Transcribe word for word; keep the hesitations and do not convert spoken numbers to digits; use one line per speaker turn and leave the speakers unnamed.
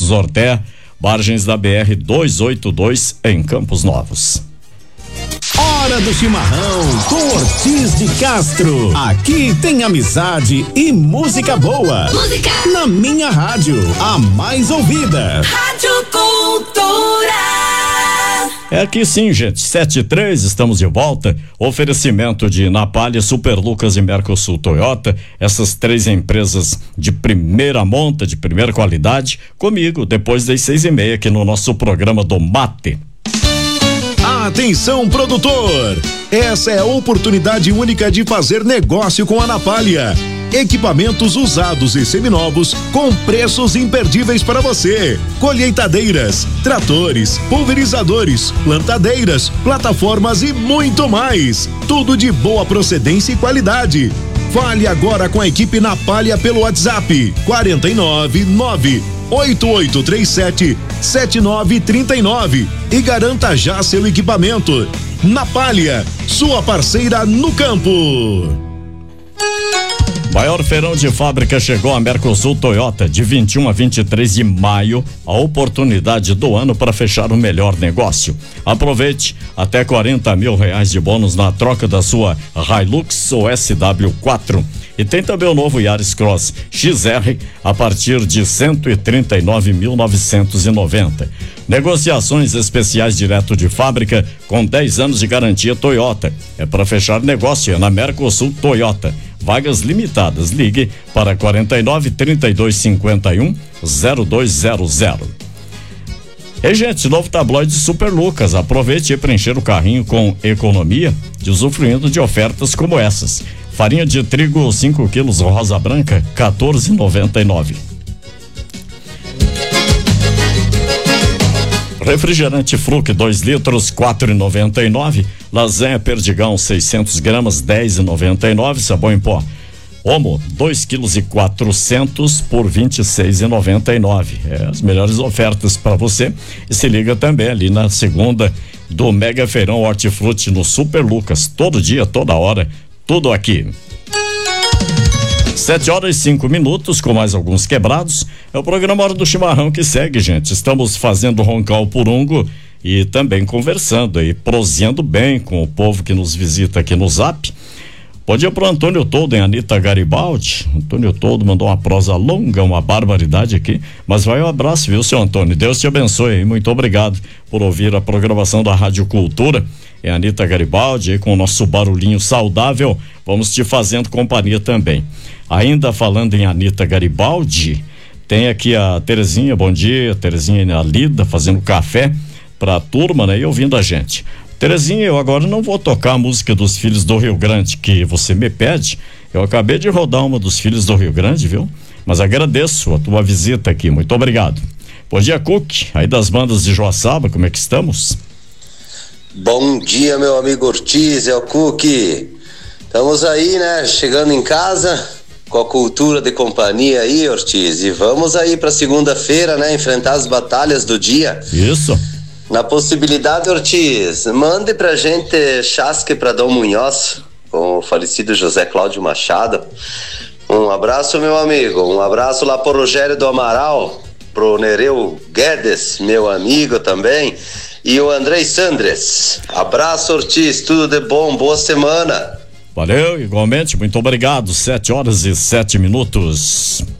Postos Orté, margens da B R duzentos e oitenta e dois em Campos Novos.
Hora do chimarrão com Ortiz de Castro. Aqui tem amizade e música boa. Música na minha rádio, a mais ouvida.
Rádio Cultura.
É aqui sim, gente. sete e três, estamos de volta. Oferecimento de Napalha, Super Lucas e Mercosul Toyota. Essas três empresas de primeira monta, de primeira qualidade. Comigo, depois das seis e meia, aqui no nosso programa do Mate.
Atenção, produtor! Essa é a oportunidade única de fazer negócio com a Napalha. Equipamentos usados e seminovos com preços imperdíveis para você. Colheitadeiras, tratores, pulverizadores, plantadeiras, plataformas e muito mais. Tudo de boa procedência e qualidade. Fale agora com a equipe Napalha pelo WhatsApp quarenta e nove nove oito oito três sete sete nove três nove e garanta já seu equipamento. Napalha, sua parceira no campo.
Maior feirão de fábrica chegou a Mercosul Toyota de vinte e um a vinte e três de maio, a oportunidade do ano para fechar o melhor negócio. Aproveite até quarenta mil reais de bônus na troca da sua Hilux ou S W quatro. E tem também o novo Yaris Cross X R a partir de cento e trinta e nove mil novecentos e noventa. Negociações especiais direto de fábrica com dez anos de garantia Toyota. É para fechar negócio, é na Mercosul Toyota. Vagas limitadas. Ligue para quarenta e nove, trinta e dois, cinquenta e um, zero dois zero zero. E, gente, novo tabloide Super Lucas. Aproveite e preencher o carrinho com economia, usufruindo de ofertas como essas. Farinha de trigo cinco quilos rosa branca, quatorze reais e noventa e nove centavos. Refrigerante Fruc dois litros, quatro reais e noventa e nove centavos. Lasanha Perdigão seiscentos gramas, dez reais e noventa e nove centavos. Sabão em pó Omo dois quilos e quatrocentos por vinte e seis reais e noventa e nove centavos. É as melhores ofertas para você. E se liga também ali na segunda do Mega Feirão Hortifruti no Super Lucas. Todo dia, toda hora, tudo aqui. Sete horas e cinco minutos, com mais alguns quebrados. É o programa Hora do Chimarrão que segue, gente. Estamos fazendo roncar o purungo e também conversando e proseando bem com o povo que nos visita aqui no Zap. Bom dia pro Antônio Todo em Anita Garibaldi. Antônio Todo mandou uma prosa longa, uma barbaridade aqui, mas vai um abraço, viu, seu Antônio? Deus te abençoe, hein? Muito obrigado por ouvir a programação da Rádio Cultura. É a Anita Garibaldi aí com o nosso barulhinho saudável. Vamos te fazendo companhia também. Ainda falando em Anita Garibaldi, tem aqui a Terezinha, bom dia, Terezinha e a Lida fazendo café pra turma, né? E ouvindo a gente. Terezinha, eu agora não vou tocar a música dos Filhos do Rio Grande que você me pede. Eu acabei de rodar uma dos Filhos do Rio Grande, viu? Mas agradeço a tua visita aqui, muito obrigado. Bom dia, Cook, aí das bandas de Joaçaba, como é que estamos?
Bom dia, meu amigo Ortiz, é o Cook. Estamos aí, né? Chegando em casa com a cultura de companhia aí, Ortiz. E vamos aí pra segunda-feira, né? Enfrentar as batalhas do dia.
Isso.
Na possibilidade, Ortiz, mande pra gente chasque pra Dom Munhoz, com o falecido José Cláudio Machado. Um abraço, meu amigo. Um abraço lá pro Rogério do Amaral, pro Nereu Guedes, meu amigo também. E o Andrei Sandres. Abraço, Ortiz, tudo de bom, boa semana.
Valeu, igualmente, muito obrigado. Sete horas e sete minutos.